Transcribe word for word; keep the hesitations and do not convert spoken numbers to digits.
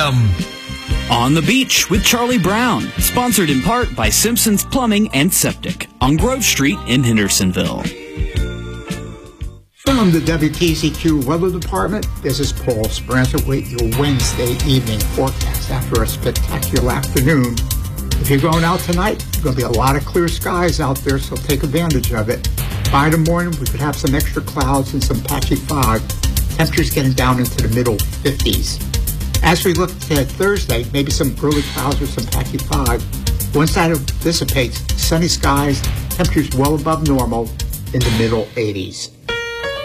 M. On the Beach with Charlie Brown, sponsored in part by Simpson's Plumbing and Septic on Grove Street in Hendersonville. From the W T C Q Weather Department, this is Paul Speranza with your Wednesday evening forecast after a spectacular afternoon. If you're going out tonight, there's going to be a lot of clear skies out there, so take advantage of it. By the morning, we could have some extra clouds and some patchy fog. Temperatures getting down into the middle fifties. As we look to Thursday, maybe some early clouds or some patchy fog. Once that dissipates, sunny skies, temperatures well above normal in the middle eighties.